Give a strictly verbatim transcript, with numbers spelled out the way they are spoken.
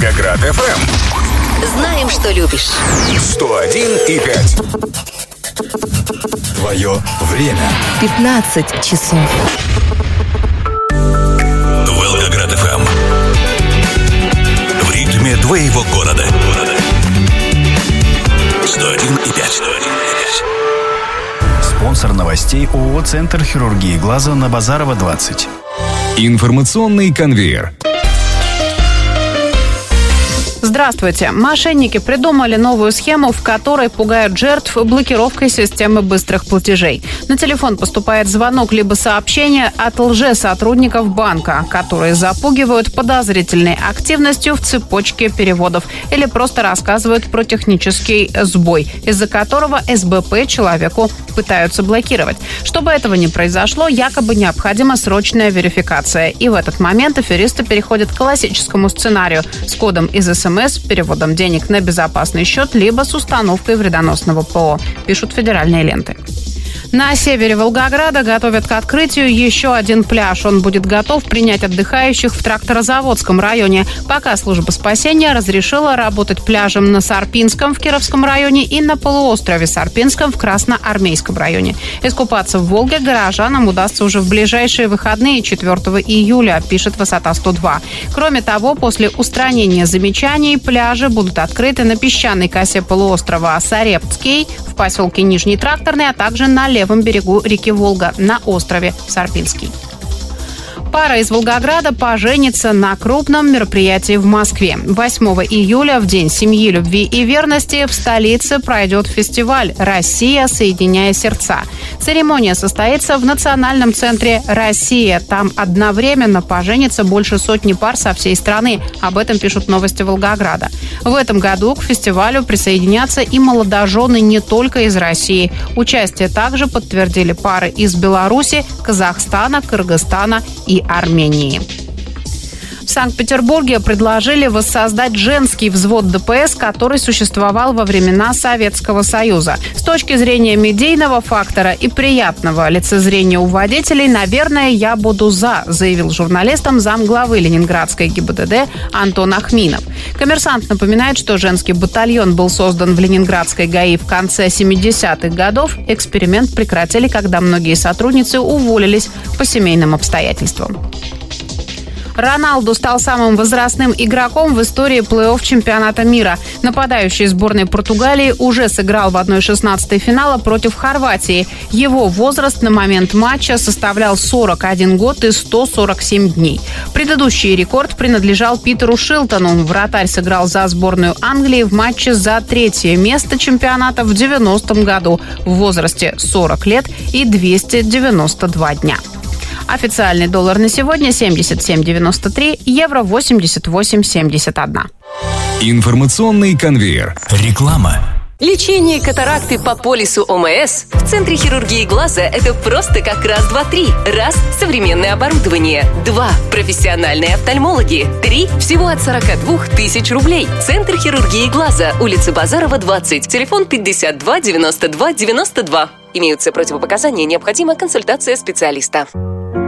Волгоград эф эм. Знаем, что любишь. сто один и пять. Твое время. пятнадцать часов. Волгоград эф эм. В ритме твоего города. сто один и пять. Спонсор новостей ООО «Центр хирургии глаза» на Базарова, двадцать. Информационный конвейер. Здравствуйте. Мошенники придумали новую схему, в которой пугают жертв блокировкой системы быстрых платежей. На телефон поступает звонок либо сообщение от лжесотрудников банка, которые запугивают подозрительной активностью в цепочке переводов или просто рассказывают про технический сбой, из-за которого эс бэ пэ человеку пытаются блокировать. Чтобы этого не произошло, якобы необходима срочная верификация. И в этот момент аферисты переходят к классическому сценарию с кодом из эс эм эс, переводом денег на безопасный счет, либо с установкой вредоносного ПО, пишут федеральные ленты. На севере Волгограда готовят к открытию еще один пляж. Он будет готов принять отдыхающих в Тракторозаводском районе. Пока служба спасения разрешила работать пляжем на Сарпинском в Кировском районе и на полуострове Сарпинском в Красноармейском районе. Искупаться в Волге горожанам удастся уже в ближайшие выходные четвёртого июля, пишет Высота сто два. Кроме того, после устранения замечаний пляжи будут открыты на песчаной косе полуострова Сарептский, в поселке Нижний Тракторный, а также на левом берегу реки Волга на острове Сарпинский. Пара из Волгограда поженится на крупном мероприятии в Москве. восьмого июля, в День семьи, любви и верности, в столице пройдет фестиваль «Россия. Соединяя сердца». Церемония состоится в Национальном центре «Россия». Там одновременно поженится больше сотни пар со всей страны. Об этом пишут новости Волгограда. В этом году к фестивалю присоединятся и молодожены не только из России. Участие также подтвердили пары из Беларуси, Казахстана, Кыргызстана и Армении. В Санкт-Петербурге предложили воссоздать женский взвод дэ пэ эс, который существовал во времена Советского Союза. С точки зрения медийного фактора и приятного лицезрения у водителей, наверное, я буду за, заявил журналистам замглавы Ленинградской гэ и бэ дэ дэ Антон Ахминов. Коммерсант напоминает, что женский батальон был создан в Ленинградской гэ а и в конце семидесятых годов. Эксперимент прекратили, когда многие сотрудницы уволились по семейным обстоятельствам. Роналду стал самым возрастным игроком в истории плей-офф чемпионата мира. Нападающий сборной Португалии уже сыграл в одна шестнадцатая финала против Хорватии. Его возраст на момент матча составлял сорок один год и сто сорок семь дней. Предыдущий рекорд принадлежал Питеру Шилтону. Вратарь сыграл за сборную Англии в матче за третье место чемпионата в девяностом году в возрасте сорок лет и двести девяносто два дня. Официальный доллар на сегодня семьдесят семь девяносто три, евро восемьдесят восемь семьдесят один. Информационный конвейер. Реклама. Лечение катаракты по полису о эм эс в Центре хирургии глаза – это просто как раз, два, три. Раз – современное оборудование. Два – профессиональные офтальмологи. Три – всего от сорока двух тысяч рублей. Центр хирургии глаза, улица Базарова, двадцать. Телефон пятьдесят два девяносто два девяносто два. Имеются противопоказания, необходима консультация специалиста.